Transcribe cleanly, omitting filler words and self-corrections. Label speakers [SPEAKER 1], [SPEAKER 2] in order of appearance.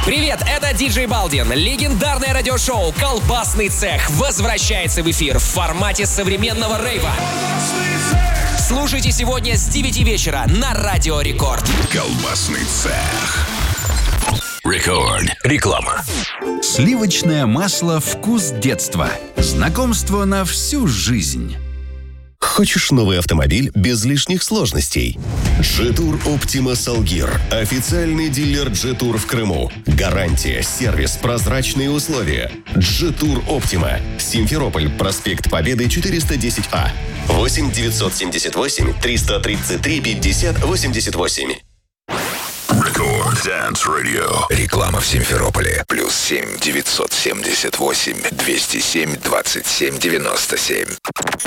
[SPEAKER 1] Привет, это Диджей Балдин. Легендарное радиошоу «Колбасный цех» возвращается в эфир в формате современного рейва. Слушайте сегодня с 9 вечера на Радио Рекорд.
[SPEAKER 2] «Колбасный цех». Рекорд. Реклама.
[SPEAKER 3] Сливочное масло «Вкус детства». Знакомство на всю жизнь.
[SPEAKER 4] Хочешь новый автомобиль без лишних сложностей? Jetour Optima Salguir. Официальный дилер Jetour в Крыму. Гарантия, сервис, прозрачные условия. Jetour Optima. Симферополь, проспект Победы, 410А. 8 978 333 50 88.
[SPEAKER 2] Рекорд Dance Radio. Реклама в Симферополе. +7 978 207 27 97.